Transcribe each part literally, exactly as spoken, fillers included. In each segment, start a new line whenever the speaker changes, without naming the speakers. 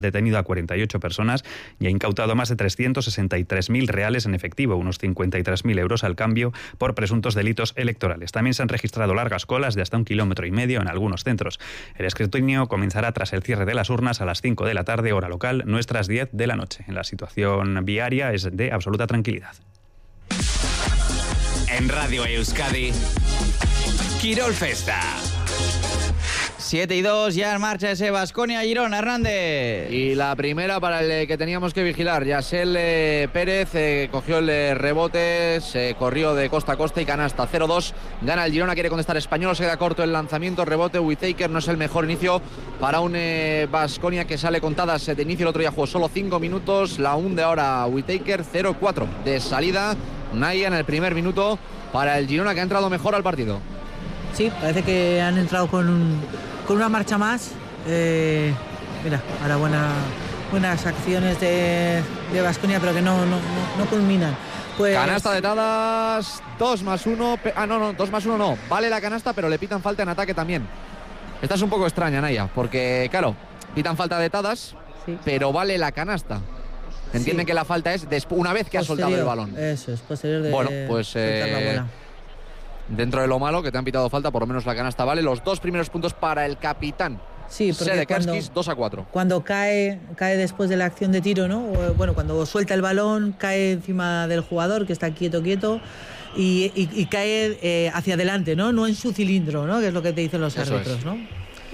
detenido a cuarenta y ocho personas y ha incautado más de trescientos sesenta y tres mil reales en efectivo, unos cincuenta y tres mil euros al cambio, por presuntos delitos electorales. También se han registrado largas colas de hasta un kilómetro y medio en algunos centros. El escrutinio comenzará tras el cierre de las urnas a las cinco de la tarde, hora local, nuestras diez de la noche. La situación viaria es de absoluta tranquilidad.
En Radio Euskadi, Quirol Festa.
siete y dos, ya en marcha ese Baskonia-Girona, Hernández.
Y la primera para el que teníamos que vigilar, Yasel eh, Pérez eh, cogió el eh, rebote, se corrió de costa a costa y canasta. Cero dos, gana el Girona, quiere contestar Español, se queda corto el lanzamiento, rebote, Whittaker. No es el mejor inicio para un Baskonia eh, que sale contadas de inicio. El otro día jugó solo cinco minutos, la hunde ahora Whittaker. Cero cuatro de salida, Naya en el primer minuto para el Girona, que ha entrado mejor al partido.
Sí, parece que han entrado con un... con una marcha más. eh, mira, ahora buena, buenas acciones de Baskonia, pero que no, no, no, no culminan. Pues...
Canasta de Tadas, dos más uno. Ah, no, no, dos más uno no. Vale la canasta, pero le pitan falta en ataque también. Esta es un poco extraña, Naya, porque, claro, pitan falta de Tadas, sí, pero vale la canasta. Entienden sí, que la falta es después, una vez que posterior, ha soltado el balón.
Eso es, posterior de.
Bueno, pues. Eh, dentro de lo malo, que te han pitado falta, por lo menos la canasta vale. Los dos primeros puntos para el capitán.
Sí, porque cuando,
dos a cuatro.
Cuando cae, cae después de la acción de tiro, ¿no? O, bueno, cuando suelta el balón, cae encima del jugador, que está quieto, quieto, y, y, y cae eh, hacia adelante, ¿no? No en su cilindro, ¿no? Que es lo que te dicen los Eso árbitros, es. ¿no?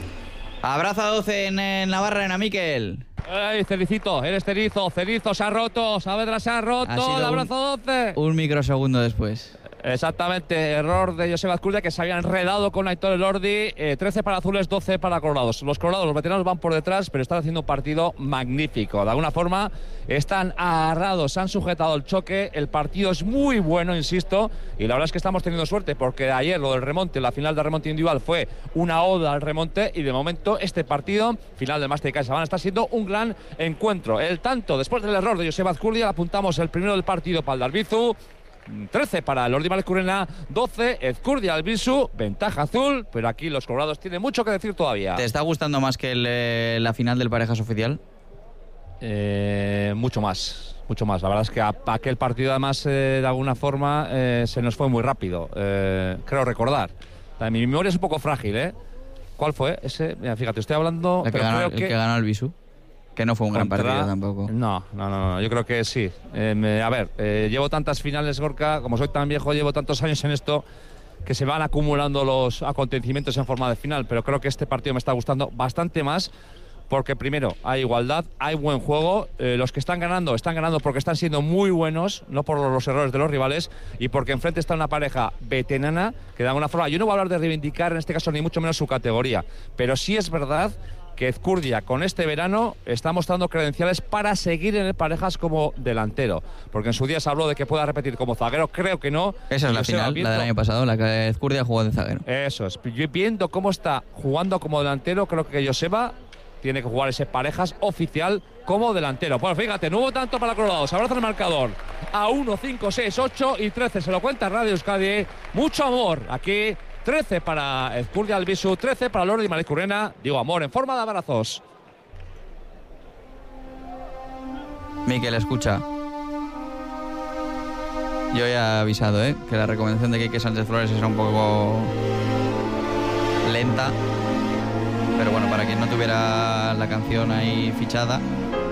Abrazo a doce en, en Navarra, en Miquel.
¡Ey, Celicito! Eres Cerizo, Cerizo se ha roto, Saavedra se ha roto, el abrazo doce.
Un microsegundo después.
Exactamente, error de Joseba Azcurdia, que se había enredado con Aitor Elordi. eh, trece para azules, doce para colorados. Los colorados, los veteranos van por detrás, pero están haciendo un partido magnífico. De alguna forma están agarrados, se han sujetado el choque. El partido es muy bueno, insisto, y la verdad es que estamos teniendo suerte, porque ayer lo del remonte, la final del remonte individual fue una oda al remonte, y de momento este partido, final del Máster de CaixaBank, está siendo un gran encuentro. El tanto, después del error de Joseba Azcurdia, apuntamos el primero del partido para el Darbizu. trece para el Ordi Malezcurrena, doce Ezcurdia Albisu, ventaja azul, pero aquí los colorados tienen mucho que decir todavía.
¿Te está gustando más que el, eh, la final del Parejas oficial?
Eh, mucho más, mucho más. La verdad es que a, a aquel partido además eh, de alguna forma eh, se nos fue muy rápido. Eh, creo recordar. Mi memoria es un poco frágil, ¿eh? ¿Cuál fue ese? Mira, fíjate, estoy hablando...
El que,
pero
ganó,
creo
el
que...
que ganó Albisu. Que no fue un
Contra...
gran partido tampoco.
No, no, no, no, yo creo que sí. Eh, me, a ver, eh, llevo tantas finales, Gorka, como soy tan viejo, llevo tantos años en esto, que se van acumulando los acontecimientos en forma de final, pero creo que este partido me está gustando bastante más, porque primero hay igualdad, hay buen juego, eh, los que están ganando, están ganando porque están siendo muy buenos, no por los errores de los rivales, y porque enfrente está una pareja veterana, que de alguna forma, yo no voy a hablar de reivindicar en este caso ni mucho menos su categoría, pero sí es verdad que Ezcurdia con este verano está mostrando credenciales para seguir en el Parejas como delantero, porque en su día se habló de que pueda repetir como zaguero, creo que no.
Esa es la final, viendo... la del año pasado, la que Ezcurdia jugó de zaguero.
Eso es, yo viendo cómo está jugando como delantero, creo que Joseba tiene que jugar ese Parejas oficial como delantero. Pues fíjate, no hubo tanto para Colorados, abraza el marcador a uno, cinco, seis, ocho y trece, se lo cuenta Radio Euskadi, mucho amor aquí. trece para Ezcurdia Albisu, trece para Lordi Malezcurrena. Digo amor en forma de abrazos.
Miquel, escucha. Yo ya he avisado, ¿eh? Que la recomendación de Quique Sánchez Flores es un poco lenta. Pero bueno, para quien no tuviera la canción ahí fichada,